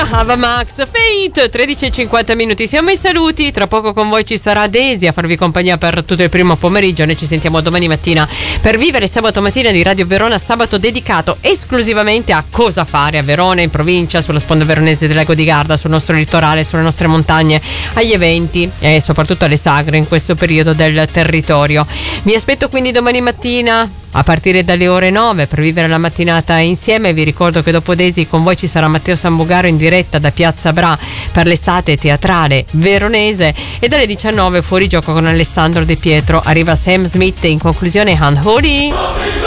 Ava Max, Fate, 13:50 minuti. Siamo ai saluti. Tra poco con voi ci sarà Daisy a farvi compagnia per tutto il primo pomeriggio. Noi ci sentiamo domani mattina per vivere sabato mattina di Radio Verona, sabato dedicato esclusivamente a cosa fare a Verona, in provincia, sulla sponda veronese del lago di Garda, sul nostro litorale, sulle nostre montagne, agli eventi e soprattutto alle sagre in questo periodo del territorio. Vi aspetto quindi domani mattina a partire dalle ore 9 per vivere la mattinata insieme. Vi ricordo che dopo Daisy con voi ci sarà Matteo Sambugaro in diretta da Piazza Bra per l'estate teatrale veronese, e dalle 19 fuori gioco con Alessandro De Pietro. Arriva Sam Smith e in conclusione Unholy.